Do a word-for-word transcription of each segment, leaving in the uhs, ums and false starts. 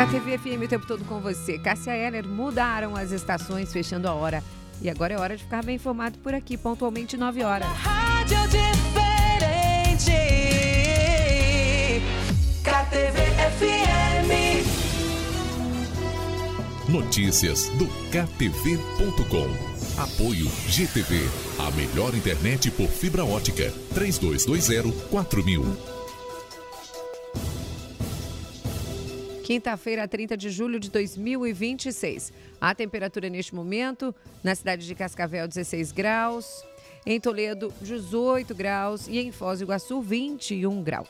K T V F M o tempo todo com você. Cássia Eller, mudaram as estações, fechando a hora. E agora é hora de ficar bem informado por aqui, pontualmente nove horas. Rádio diferente. K T V F M. Notícias do K T V ponto com. Apoio G T V, a melhor internet por fibra ótica. três dois dois zero quatro mil. Quinta-feira, trinta de julho de dois mil e vinte e seis. A temperatura neste momento, na cidade de Cascavel, dezesseis graus. Em Toledo, dezoito graus. E em Foz do Iguaçu, vinte e um graus.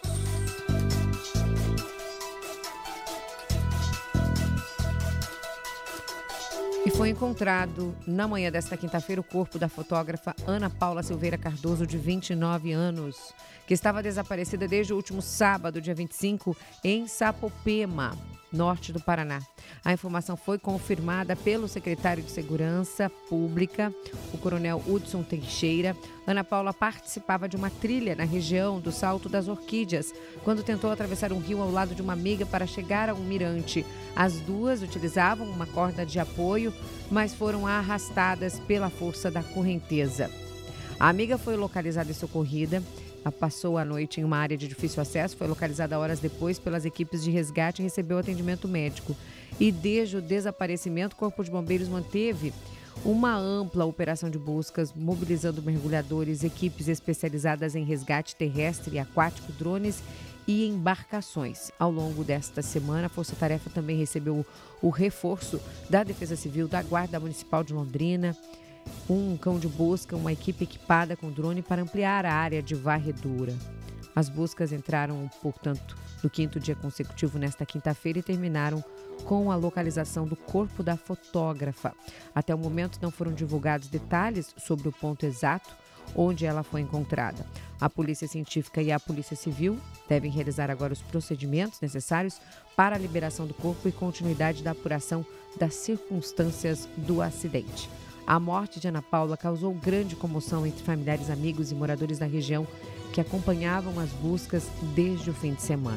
E foi encontrado, na manhã desta quinta-feira, o corpo da fotógrafa Ana Paula Silveira Cardoso, de vinte e nove anos, que estava desaparecida desde o último sábado, dia vinte e cinco, em Sapopema, norte do Paraná. A informação foi confirmada pelo secretário de Segurança Pública, o coronel Hudson Teixeira. Ana Paula participava de uma trilha na região do Salto das Orquídeas, quando tentou atravessar um rio ao lado de uma amiga para chegar a um mirante. As duas utilizavam uma corda de apoio, mas foram arrastadas pela força da correnteza. A amiga foi localizada e socorrida. Ela passou a noite em uma área de difícil acesso, foi localizada horas depois pelas equipes de resgate e recebeu atendimento médico. E desde o desaparecimento, o Corpo de Bombeiros manteve uma ampla operação de buscas, mobilizando mergulhadores, equipes especializadas em resgate terrestre e aquático, drones e embarcações. Ao longo desta semana, a Força Tarefa também recebeu o reforço da Defesa Civil, da Guarda Municipal de Londrina, um cão de busca, uma equipe equipada com drone para ampliar a área de varredura. As buscas entraram, portanto, no quinto dia consecutivo nesta quinta-feira e terminaram com a localização do corpo da fotógrafa. Até o momento não foram divulgados detalhes sobre o ponto exato onde ela foi encontrada. A Polícia Científica e a Polícia Civil devem realizar agora os procedimentos necessários para a liberação do corpo e continuidade da apuração das circunstâncias do acidente. A morte de Ana Paula causou grande comoção entre familiares, amigos e moradores da região que acompanhavam as buscas desde o fim de semana.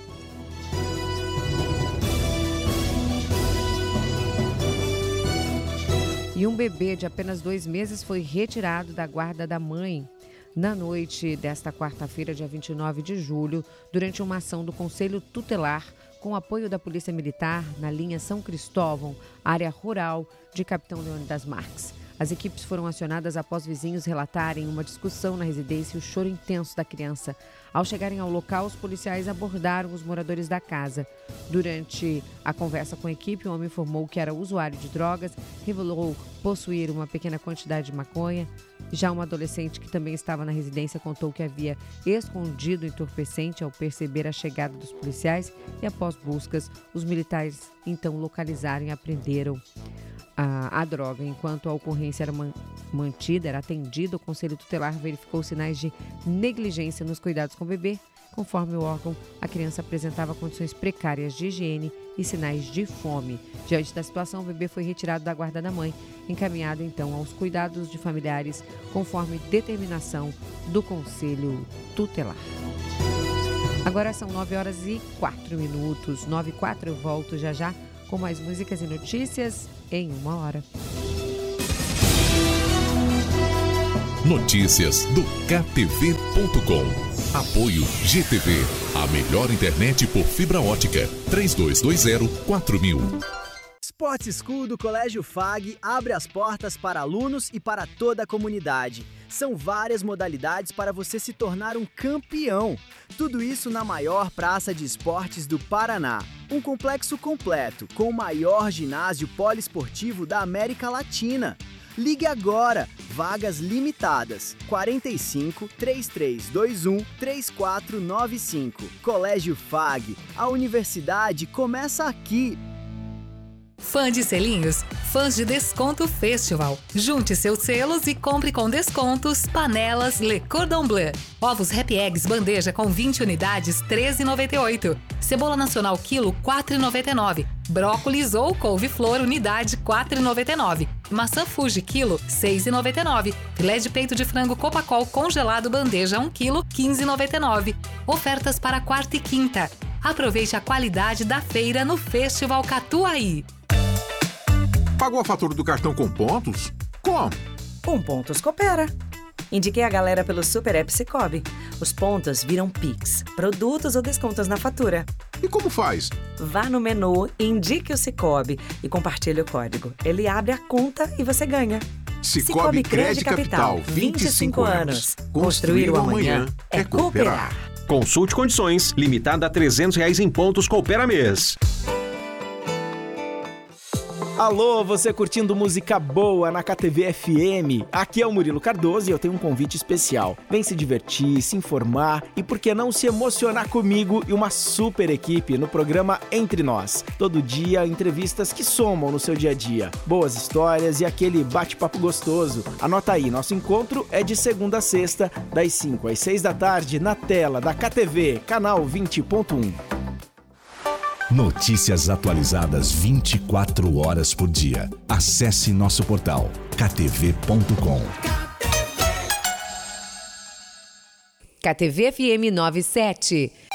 E um bebê de apenas dois meses foi retirado da guarda da mãe na noite desta quarta-feira, dia vinte e nove de julho, durante uma ação do Conselho Tutelar, com apoio da Polícia Militar na linha São Cristóvão, área rural de Capitão Leônidas Marques. As equipes foram acionadas após vizinhos relatarem uma discussão na residência e o choro intenso da criança. Ao chegarem ao local, os policiais abordaram os moradores da casa. Durante a conversa com a equipe, o homem informou que era usuário de drogas, revelou possuir uma pequena quantidade de maconha. Já uma adolescente que também estava na residência contou que havia escondido o entorpecente ao perceber a chegada dos policiais e, após buscas, os militares então localizaram e apreenderam A, a droga. Enquanto a ocorrência era man, mantida, era atendida, o Conselho Tutelar verificou sinais de negligência nos cuidados com o bebê. Conforme o órgão, a criança apresentava condições precárias de higiene e sinais de fome. Diante da situação, o bebê foi retirado da guarda da mãe, encaminhado então aos cuidados de familiares, conforme determinação do Conselho Tutelar. Agora são nove horas e quatro minutos. nove e quatro, eu volto já já com mais músicas e notícias em uma hora. Notícias do K T V ponto com. Apoio G T V, a melhor internet por fibra ótica. três dois dois zero quatro mil. Sport School do Colégio F A G abre as portas para alunos e para toda a comunidade. São várias modalidades para você se tornar um campeão. Tudo isso na maior praça de esportes do Paraná. Um complexo completo, com o maior ginásio poliesportivo da América Latina. Ligue agora, vagas limitadas, quarenta e cinco, trinta e três vinte e um, trinta e quatro noventa e cinco. Colégio F A G, a universidade começa aqui. Fã de selinhos? Fãs de Desconto Festival. Junte seus selos e compre com descontos panelas Le Cordon Bleu. Ovos Happy Eggs bandeja com vinte unidades, treze reais e noventa e oito centavos. Cebola nacional quilo, quatro reais e noventa e nove centavos. Brócolis ou couve-flor unidade, quatro reais e noventa e nove centavos. Maçã Fuji quilo, seis reais e noventa e nove centavos. Filé de peito de frango Copacol congelado bandeja um quilo, quinze reais e noventa e nove centavos. Ofertas para quarta e quinta. Aproveite a qualidade da feira no Festival Catuaí. Pagou a fatura do cartão com pontos? Como? Com Pontos Coopera. Indiquei a galera pelo Super App Cicobi. Os pontos viram Pix, produtos ou descontos na fatura. E como faz? Vá no menu, indique o Cicobi e compartilhe o código. Ele abre a conta e você ganha. Cicobi Crédito Capital, vinte e cinco anos. Construir o amanhã é cooperar. Consulte condições, limitada a trezentos reais em pontos Coopera Mês. Alô, você curtindo música boa na K T V F M? Aqui é o Murilo Cardoso e eu tenho um convite especial. Vem se divertir, se informar e por que não se emocionar comigo e uma super equipe no programa Entre Nós. Todo dia, entrevistas que somam no seu dia a dia. Boas histórias e aquele bate-papo gostoso. Anota aí, nosso encontro é de segunda a sexta, das cinco às seis da tarde, na tela da K T V, canal vinte ponto um. Notícias atualizadas vinte e quatro horas por dia. Acesse nosso portal k t v ponto com. K T V F M noventa e sete.